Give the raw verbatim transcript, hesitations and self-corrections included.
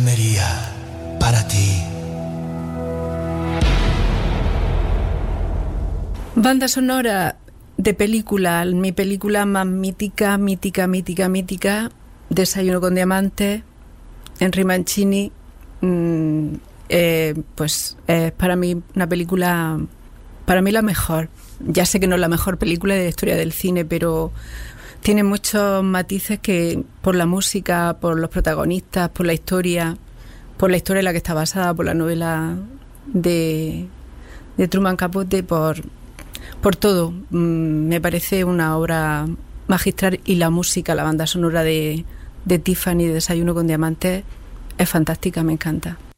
Almería, para ti. Banda sonora de película, mi película más mítica, mítica, mítica, mítica, Desayuno con diamantes, Henry Mancini, mmm, eh, pues es eh, para mí una película, para mí la mejor. Ya sé que no es la mejor película de la historia del cine, pero tiene muchos matices que por la música, por los protagonistas, por la historia, por la historia en la que está basada, por la novela de, de Truman Capote, por, por todo. Mm, me parece una obra magistral, y la música, la banda sonora de, de Tiffany, de Desayuno con diamantes, es fantástica, me encanta.